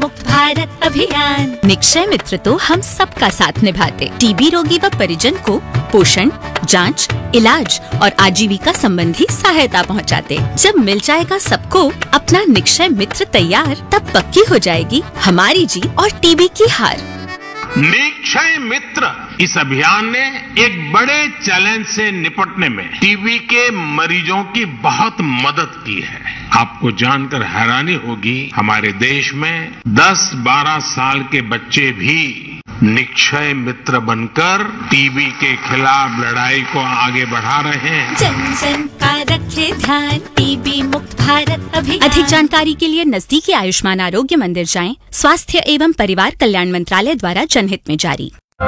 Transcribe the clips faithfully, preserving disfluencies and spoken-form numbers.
मुक्त भारत अभियान। निक्षय मित्र तो हम सबका साथ निभाते, टीबी रोगी व परिजन को पोषण, जांच, इलाज और आजीविका संबंधी सहायता पहुंचाते। जब मिल जाएगा सबको अपना निक्षय मित्र तैयार, तब पक्की हो जाएगी हमारी जीत और टीबी की हार। निक्षय मित्र इस अभियान ने एक बड़े चैलेंज से निपटने में टीबी के मरीजों की बहुत मदद की है। आपको जानकर हैरानी होगी, हमारे देश में दस बारह साल के बच्चे भी निक्षय मित्र बनकर टीबी के खिलाफ लड़ाई को आगे बढ़ा रहे हैं। जन जन का रखे ध्यान, टीबी मुक्त भारत अभियान। अधिक जानकारी के लिए नजदीकी आयुष्मान आरोग्य मंदिर जाएं। स्वास्थ्य एवं परिवार कल्याण मंत्रालय द्वारा जनहित में जारी।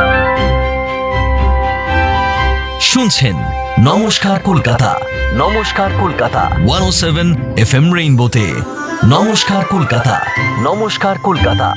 শুনছেন নমস্কার কলকাতা, নমস্কার কলকাতা একশো সাত এফএম রেইনবোতে। নমস্কার কলকাতা, নমস্কার Kolkata.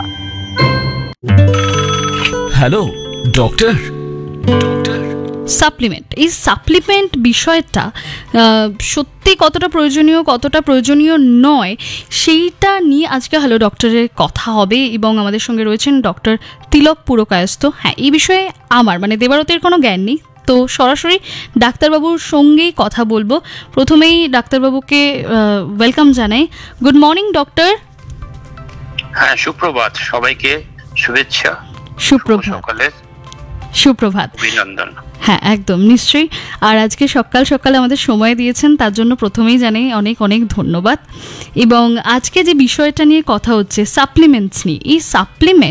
Hello doctor. Doctor supplement, এই সাপ্লিমেন্ট বিষয়টা সত্যি কতটা প্রয়োজনীয়, কতটা প্রয়োজনীয় নয়, সেইটা নিয়ে আজকে হ্যালো ডক্টরের কথা হবে এবং আমাদের সঙ্গে রয়েছেন ডক্টর তিলক পুরকায়স্থ। হ্যাঁ, এই বিষয়ে আমার মানে দেবারতের কোনো জ্ঞান নেই, তো সরাসরি ডাক্তারবাবুর সঙ্গেই কথা বলবো। প্রথমেই ডাক্তারবাবুকে ওয়েলকাম জানাই। Good morning doctor. হ্যাঁ, সুপ্রভাত সবাইকে, শুভেচ্ছা, সুপ্রভাত, সকালের সুপ্রভাত, অভিনন্দন। হ্যাঁ একদম নিশ্চয়ই। আর আজকে সকাল সকালে আমাদের সময় দিয়েছেন, তার জন্য প্রথমেই জানাই অনেক অনেক ধন্যবাদ। এবং আজকে যে বিষয়টা নিয়ে কথা হচ্ছে সাপ্লিমেন্টস নিয়ে, এই সাপ্লিমেন্ট